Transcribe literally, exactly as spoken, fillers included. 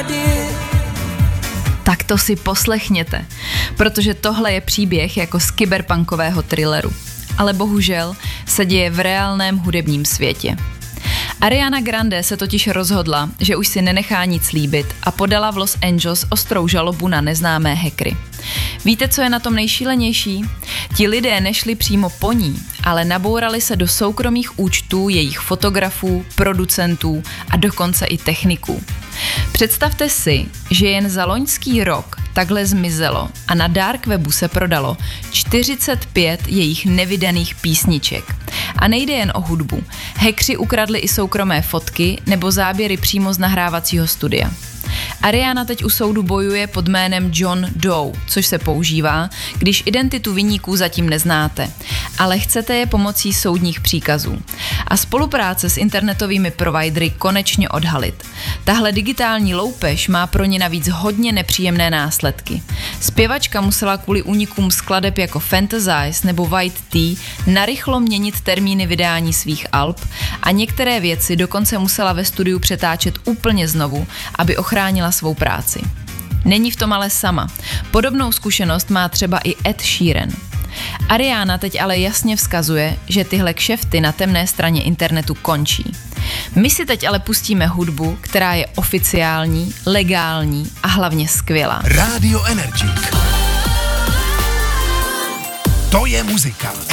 Tak to si poslechněte, protože tohle je příběh jako z kyberpunkového thrilleru. Ale bohužel se děje v reálném hudebním světě. Ariana Grande se totiž rozhodla, že už si nenechá nic líbit a podala v Los Angeles ostrou žalobu na neznámé hackery. Víte, co je na tom nejšílenější? Ti lidé nešli přímo po ní, ale nabourali se do soukromých účtů jejich fotografů, producentů a dokonce i techniků. Představte si, že jen za loňský rok takhle zmizelo a na dark webu se prodalo čtyřicet pět jejich nevydaných písniček. A nejde jen o hudbu. Hackři ukradli i soukromé fotky nebo záběry přímo z nahrávacího studia. Ariana teď u soudu bojuje pod jménem John Doe, což se používá, když identitu viníků zatím neznáte, ale chcete je pomocí soudních příkazů. A spolupráce s internetovými providery konečně odhalit. Tahle digitální loupež má pro ně navíc hodně nepříjemné následky. Zpěvačka musela kvůli únikům skladeb jako Fantasize nebo White Tea narychlo měnit termíny vydání svých alb a některé věci dokonce musela ve studiu přetáčet úplně znovu, aby ochránila svou práci. Není v tom ale sama. Podobnou zkušenost má třeba i Ed Sheeran. Ariana teď ale jasně vzkazuje, že tyhle kšefty na temné straně internetu končí. My si teď ale pustíme hudbu, která je oficiální, legální a hlavně skvělá. Radio Energy. To je muzika.